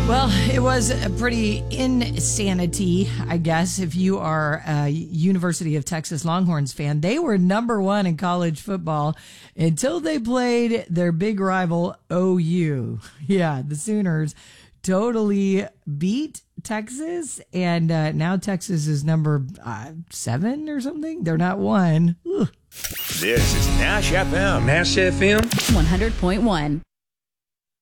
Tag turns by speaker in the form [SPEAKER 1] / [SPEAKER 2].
[SPEAKER 1] Well, it was a pretty insanity, I guess, if you are a University of Texas Longhorns fan. They were number one in college football until they played their big rival, OU. Yeah, the Sooners totally beat Texas, and now Texas is number 7 or something. They're not 1. Ugh.
[SPEAKER 2] This is Nash FM.
[SPEAKER 3] Nash FM
[SPEAKER 4] 100.1.